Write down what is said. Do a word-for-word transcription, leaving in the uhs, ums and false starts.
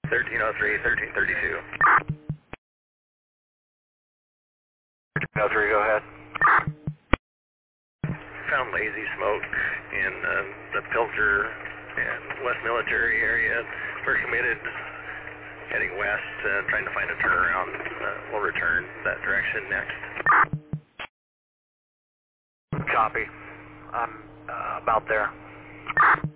thirteen oh three, thirteen thirty-two. thirteen oh three, go ahead. Found lazy smoke in uh, the Pilger and West Military area. We're committed, heading west, uh, trying to find a turnaround. Uh, we'll return that direction next. Copy. I'm uh, about there.